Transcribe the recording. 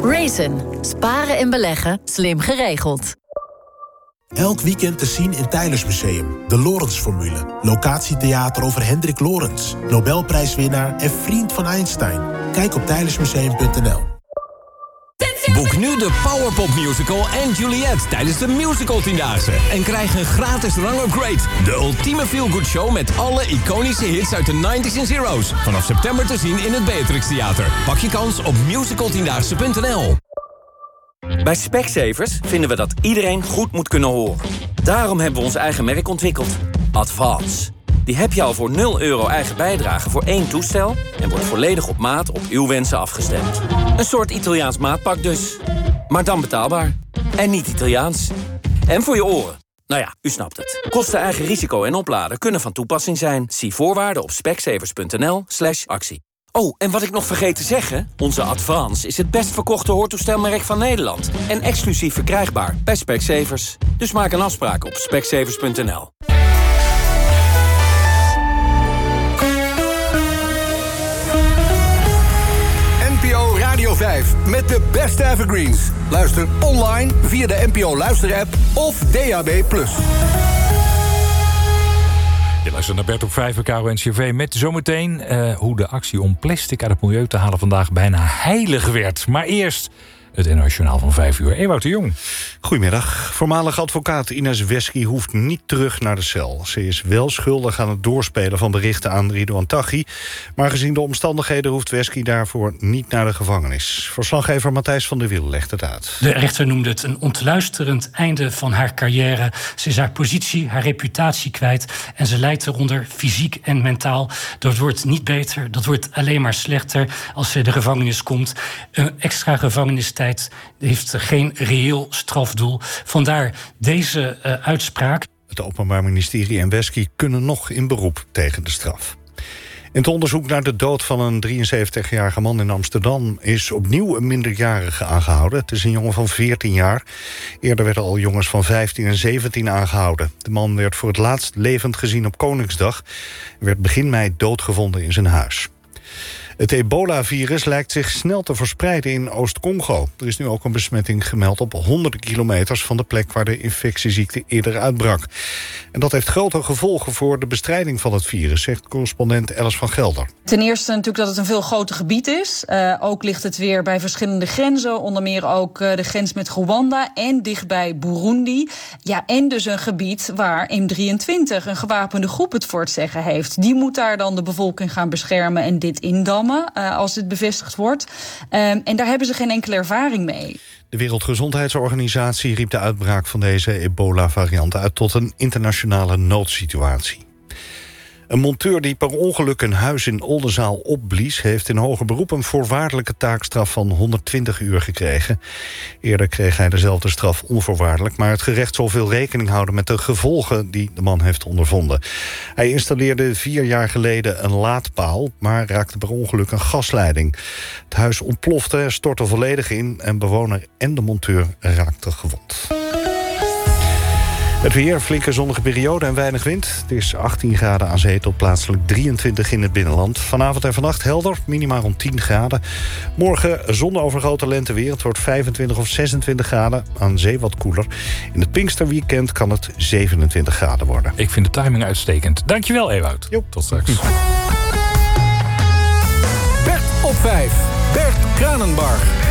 Raisin. Sparen en beleggen slim geregeld. Elk weekend te zien in Tijlersmuseum. De Lorentz-formule. Locatietheater over Hendrik Lorentz. Nobelprijswinnaar en vriend van Einstein. Kijk op tijlersmuseum.nl. Boek nu de Powerpop Musical en Juliet tijdens de Musical 10-daagse. En krijg een gratis run-upgrade. De ultieme feel-good show met alle iconische hits uit de 90s en zeros. Vanaf september te zien in het Beatrix Theater. Pak je kans op musicaltiendaagse.nl. Bij Specsavers vinden we dat iedereen goed moet kunnen horen. Daarom hebben we ons eigen merk ontwikkeld. Advance. Die heb je al voor €0 eigen bijdrage voor 1 toestel... en wordt volledig op maat op uw wensen afgestemd. Een soort Italiaans maatpak dus. Maar dan betaalbaar. En niet Italiaans. En voor je oren. Nou ja, u snapt het. Kosten, eigen risico en opladen kunnen van toepassing zijn. Zie voorwaarden op specsavers.nl/actie. Oh, en wat ik nog vergeet te zeggen... onze Advance is het best verkochte hoortoestelmerk van Nederland. En exclusief verkrijgbaar bij Specsavers. Dus maak een afspraak op specsavers.nl. NPO Radio 5 met de beste evergreens. Luister online via de NPO Luister-app of DAB+. Je luistert naar Bert op 5 bij KRO-NCRV met zometeen hoe de actie om plastic uit het milieu te halen vandaag bijna heilig werd. Maar eerst het NOS-journaal van 5 uur. Ewout de Jong. Goedemiddag. Voormalig advocaat Ines Wesky hoeft niet terug naar de cel. Ze is wel schuldig aan het doorspelen van berichten aan Ridouan Taghi. Maar gezien de omstandigheden hoeft Wesky daarvoor niet naar de gevangenis. Verslaggever Matthijs van der Wiel legt het uit. De rechter noemde het een ontluisterend einde van haar carrière. Ze is haar positie, haar reputatie kwijt. En ze lijdt eronder fysiek en mentaal. Dat wordt niet beter, dat wordt alleen maar slechter als ze de gevangenis komt. Een extra gevangenistijd heeft geen reëel strafdoel. Vandaar deze uitspraak. Het Openbaar Ministerie en Wesky kunnen nog in beroep tegen de straf. In het onderzoek naar de dood van een 73-jarige man in Amsterdam is opnieuw een minderjarige aangehouden. Het is een jongen van 14 jaar. Eerder werden al jongens van 15 en 17 aangehouden. De man werd voor het laatst levend gezien op Koningsdag en werd begin mei doodgevonden in zijn huis. Het ebola-virus lijkt zich snel te verspreiden in Oost-Congo. Er is nu ook een besmetting gemeld op honderden kilometers van de plek waar de infectieziekte eerder uitbrak. En dat heeft grote gevolgen voor de bestrijding van het virus, zegt correspondent Alice van Gelder. Ten eerste natuurlijk dat het een veel groter gebied is. Ook ligt het weer bij verschillende grenzen, onder meer ook de grens met Rwanda en dichtbij Burundi. Ja, en dus een gebied waar M23, een gewapende groep, het voor het zeggen heeft. Die moet daar dan de bevolking gaan beschermen en dit indammen. Als dit bevestigd wordt. En daar hebben ze geen enkele ervaring mee. De Wereldgezondheidsorganisatie riep de uitbraak van deze ebola-variant uit tot een internationale noodsituatie. Een monteur die per ongeluk een huis in Oldenzaal opblies, heeft in hoger beroep een voorwaardelijke taakstraf van 120 uur gekregen. Eerder kreeg hij dezelfde straf onvoorwaardelijk, maar het gerecht zal veel rekening houden met de gevolgen die de man heeft ondervonden. Hij installeerde 4 jaar geleden een laadpaal, maar raakte per ongeluk een gasleiding. Het huis ontplofte, stortte volledig in en bewoner en de monteur raakten gewond. Het weer, flinke zonnige periode en weinig wind. Het is 18 graden aan zee tot plaatselijk 23 in het binnenland. Vanavond en vannacht helder, minimaal rond 10 graden. Morgen zonovergoten lenteweer. Het wordt 25 of 26 graden, aan zee wat koeler. In het Pinksterweekend kan het 27 graden worden. Ik vind de timing uitstekend. Dankjewel, Ewout. Tot straks. Bert op 5. Bert Kranenbarg.